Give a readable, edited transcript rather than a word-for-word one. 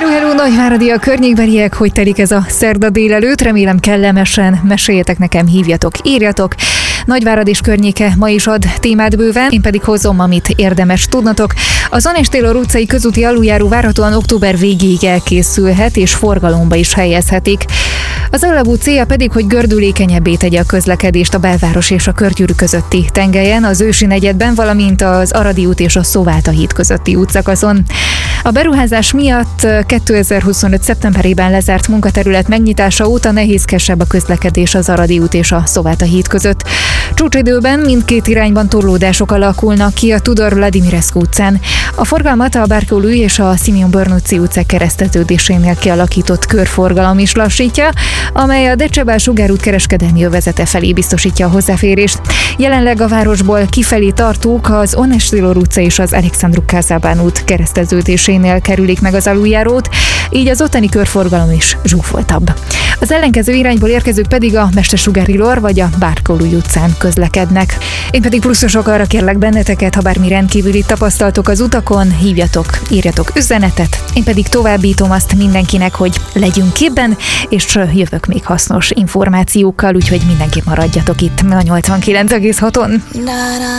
Hello, nagyváradi a környékbeliek, hogy telik ez a szerda délelőtt, remélem kellemesen, meséljetek nekem, hívjatok, írjatok. Nagyvárad és környéke ma is ad témát bőven, én pedig hozom, amit érdemes tudnatok. Az Onés Taylor utcai közúti aluljáró várhatóan október végéig elkészülhet és forgalomba is helyezhetik. Az alapú célja pedig, hogy gördülékenyebbé tegye a közlekedést a belváros és a Körgyűrű közötti tengelyen, az Ősi negyedben, valamint az Aradi út és a Szováta híd közötti útszakaszon. A beruházás miatt 2025. szeptemberében lezárt munkaterület megnyitása óta nehézkesebb a közlekedés az Aradi út és a Szováta híd között. Csúcsidőben mindkét irányban torlódások alakulnak ki a Tudor Vladimirescu utcán. A forgalmat a Bartolomé és a Simeon Börnöczy utcák keresztetődésénél kialakított körforgalom is lassítja, amely a Decebal-Sugár út kereskedelmi övezete felé biztosítja a hozzáférést. Jelenleg a városból kifelé tartók az Onés Taylor utca és az Alexandru Kázabán út kereszteződésénél kerülik meg az aluljárót, így az ottani körforgalom is zsúfoltabb. Az ellenkező irányból érkezők pedig a Mestersugári Lor vagy a Bartolomé utcán közlekednek. Én pedig pluszosok, arra kérlek benneteket, ha bármi rendkívüli tapasztaltok az utakon, hívjatok, írjatok üzenetet. Én pedig továbbítom azt mindenkinek, hogy legyünk képben, és jövök még hasznos információkkal, úgyhogy mindenképp maradjatok itt a 89,6-on.